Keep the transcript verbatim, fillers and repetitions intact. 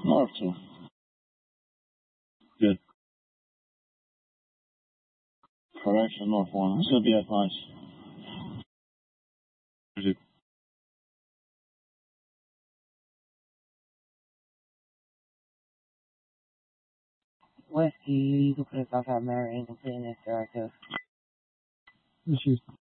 North two. Good. Correction, North one. This should be at punch. Whiskey, you can put us off our marriage and put in this directive. Issues.